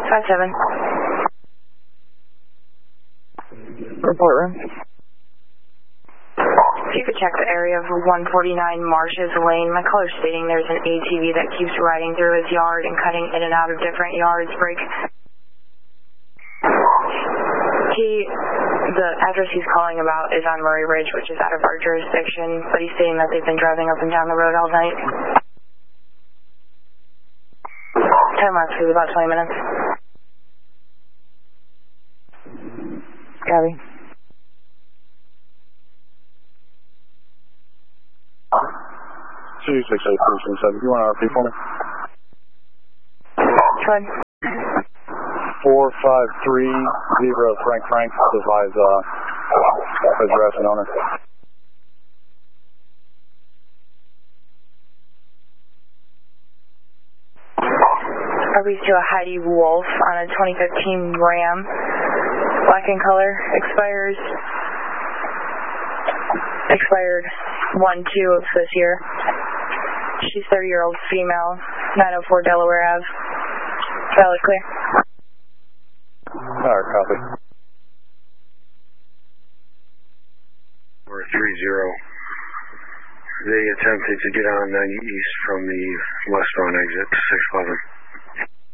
5-7. Report room. If you could check the area of 149 Marshes Lane, my caller's stating there's an ATV that keeps riding through his yard and cutting in and out of different yards. Break. The address he's calling about is on Murray Ridge, which is out of our jurisdiction, but he's stating that they've been driving up and down the road all night. Time lapse is about 20 minutes. Gabby. C68377, you want to RP for me? Go ahead. 4530 Frank, advise address and owner. RV's to a Heidi Wolf on a 2015 Ram, black in color, expired 1/2 of this year. She's 30-year-old female, 904 Delaware Ave. Valid clear. Alright, copy. 430. They attempted to get on 90 East from the westbound exit to 611.